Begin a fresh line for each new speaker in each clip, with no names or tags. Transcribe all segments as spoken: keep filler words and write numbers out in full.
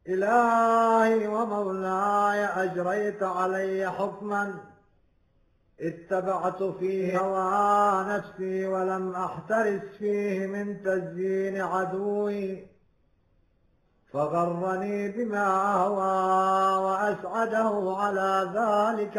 إلهي ومولاي أجريت علي حكما اتبعت فيه هوى نفسي ولم أحترس فيه من تزيين عدوي، فغرني بما أهوى وأسعده على ذلك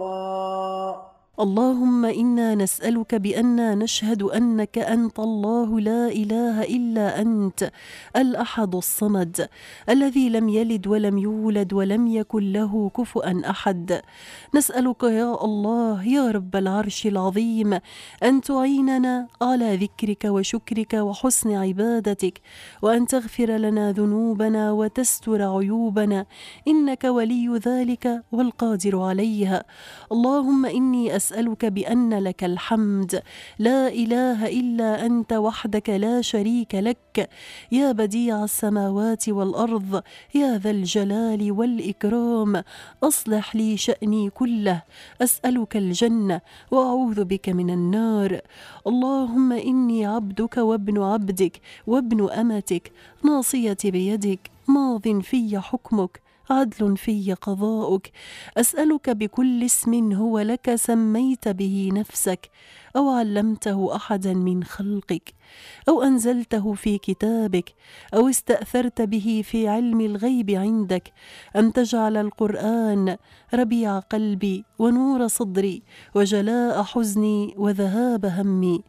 القضاء.
اللهم إنا نسألك بأننا نشهد أنك أنت الله لا إله إلا أنت الأحد الصمد الذي لم يلد ولم يولد ولم يكن له كفؤا أحد. نسألك يا الله يا رب العرش العظيم أن تعيننا على ذكرك وشكرك وحسن عبادتك، وأن تغفر لنا ذنوبنا وتستر عيوبنا، إنك ولي ذلك والقادر عليها. اللهم إني أسألك أسألك بأن لك الحمد لا إله إلا أنت وحدك لا شريك لك، يا بديع السماوات والأرض يا ذا الجلال والإكرام. أصلح لي شأني كله، أسألك الجنة وأعوذ بك من النار. اللهم إني عبدك وابن عبدك وابن أمتك، ناصيتي بيدك، ماض في حكمك، عدل في قضاؤك. أسألك بكل اسم هو لك سميت به نفسك أو علمته أحدا من خلقك أو أنزلته في كتابك أو استأثرت به في علم الغيب عندك، أن تجعل القرآن ربيع قلبي ونور صدري وجلاء حزني وذهاب همي.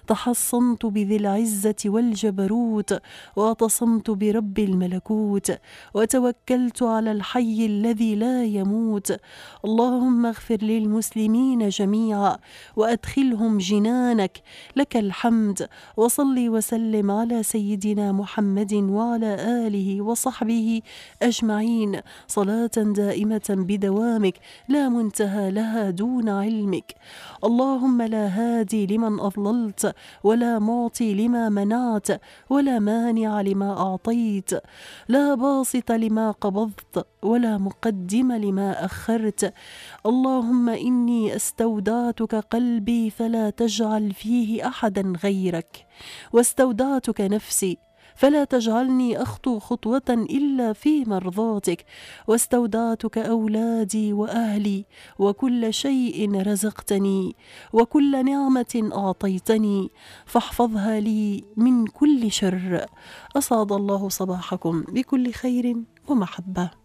تحصنت بذي العزة والجبروت واعتصمت برب الملكوت وتوكلت على الحي الذي لا يموت. اللهم اغفر للمسلمين جميعا وأدخلهم جنانك، لك الحمد. وصل وسلم على سيدنا محمد وعلى آله وصحبه أجمعين صلاة دائمة بدوامك لا منتهى لها دون علمك. اللهم لا هادي لمن أضللت ولا معطي لما منعت ولا مانع لما أعطيت، لا باسط لما قبضت ولا مقدم لما أخرت. اللهم إني استودعتك قلبي فلا تجعل فيه أحدا غيرك، واستودعتك نفسي فلا تجعلني أخطو خطوة إلا في مرضاتك، واستودعتك أولادي وأهلي وكل شيء رزقتني وكل نعمة أعطيتني، فاحفظها لي من كل شر. أسعد الله صباحكم بكل خير ومحبة.